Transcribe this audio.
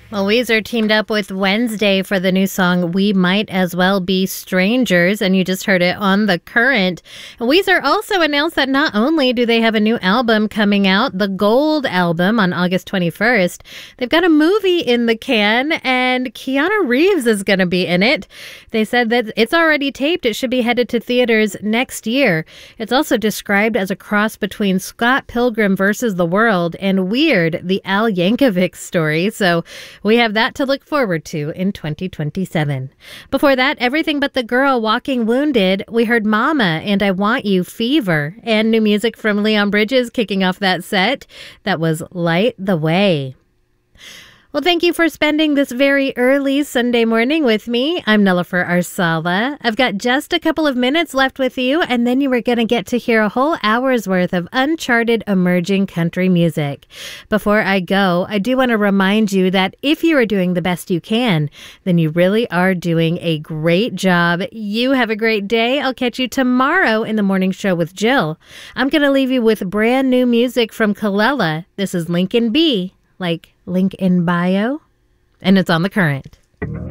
Well, Weezer teamed up with Wednesday for the new song We Might As Well Be Strangers, and you just heard it on The Current. Weezer also announced that not only do they have a new album coming out, the Gold album on August 21st, they've got a movie in the can, and Keanu Reeves is going to be in it. They said that it's already taped. It should be headed to theaters next year. It's also described as a cross between Scott Pilgrim versus the World and Weird, the Al Yankovic story. So we have that to look forward to in 2027. Before that, Everything But the Girl, Walking Wounded. We heard Mama and I Want You, Fever. And new music from Leon Bridges kicking off that set. That was Light the Way. Well, thank you for spending this very early Sunday morning with me. I'm Nilofer Arsala. I've got just a couple of minutes left with you, and then you are going to get to hear a whole hour's worth of uncharted emerging country music. Before I go, I do want to remind you that if you are doing the best you can, then you really are doing a great job. You have a great day. I'll catch you tomorrow in the morning show with Jill. I'm going to leave you with brand new music from Kelela. This is Lincoln B, like link in bio, and it's on The Current.